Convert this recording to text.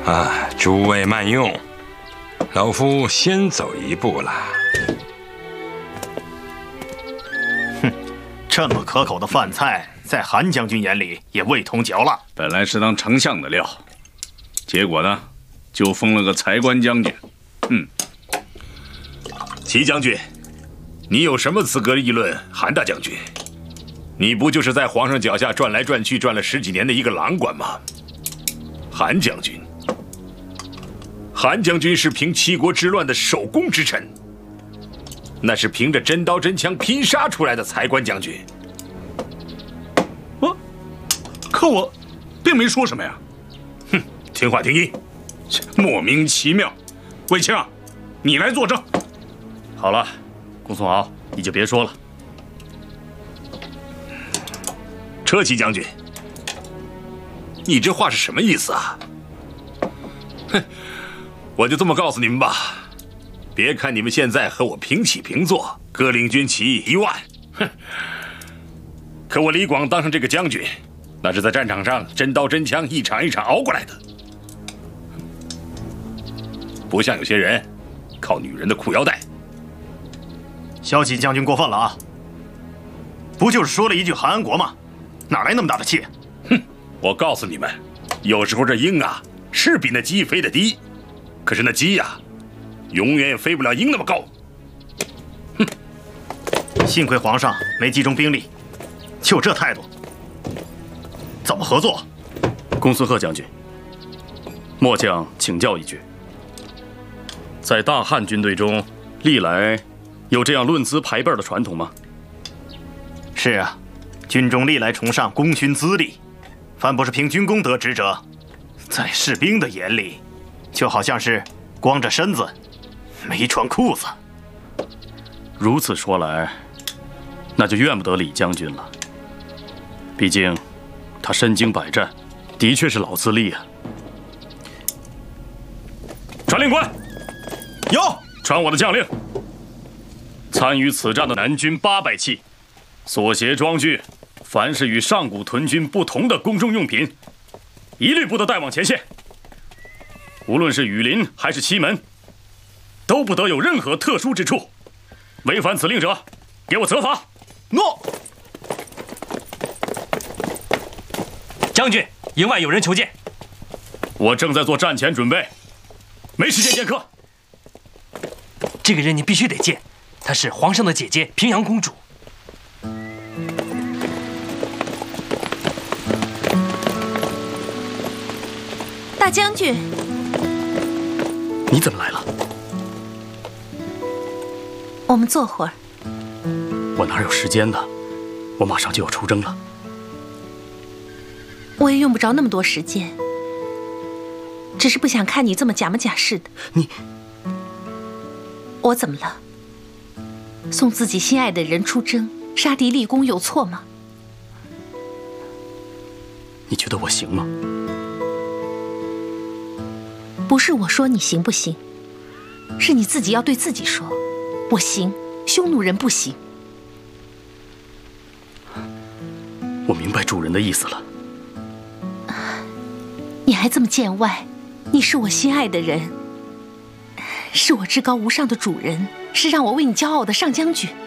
啊，诸位慢用，老夫先走一步了。 哼，这么可口的饭菜，在韩将军眼里也味同嚼蜡。 本来是当丞相的料，结果呢，就封了个才官将军。 齐将军，你有什么资格议论韩大将军？你不就是在皇上脚下转来转去，转了10几年的一个郎官吗？韩将军是平七国之乱的首功之臣，那是凭着真刀真枪拼杀出来的才官将军。 可我并没说什么呀。 哼，听话听音， 莫名其妙。卫青，你来作证。 好了，公孙敖，你就别说了。 车骑将军，你这话是什么意思啊？哼，我就这么告诉你们吧，别看你们现在和我平起平坐，各领军旗1万，哼，可我李广当上这个将军，那是在战场上真刀真枪一场一场熬过来的，不像有些人靠女人的裤腰带。 骁骑将军过分了啊！不就是说了一句韩安国吗？哪来那么大的气？ 哼！我告诉你们，有时候这鹰啊是比那鸡飞得低，可是那鸡呀，永远也飞不了鹰那么高。 哼！幸亏皇上没集中兵力，就这态度，怎么合作？ 公孙贺将军，末将请教一句，在大汉军队中，历来有这样论资排辈的传统吗？ 是啊，军中历来崇尚功勋资历，凡不是凭军功得职者，在士兵的眼里，就好像是光着身子，没穿裤子。 如此说来，那就怨不得李将军了。毕竟，他身经百战，的确是老资历啊。传令官， 有传我的将令。参与此战的南军800骑，所携装具，凡是与上古屯军不同的宫中用品，一律不得带往前线。无论是羽林还是西门，都不得有任何特殊之处。违反此令者，给我责罚。 诺。 将军，营外有人求见。 我正在做战前准备，没时间见客。 这个人你必须得见，她是皇上的姐姐平阳公主。 大将军， 你怎么来了？ 我们坐会儿。 我哪有时间呢？我马上就要出征了。 我也用不着那么多时间，只是不想看你这么假模假式的。我怎么了？送自己心爱的人出征，杀敌立功有错吗？ 你觉得我行吗？ 不是我说你行不行，是你自己要对自己说，我行，匈奴人不行。 我明白主人的意思了。 你还这么见外？你是我心爱的人，是我至高无上的主人，是让我为你骄傲的上将军。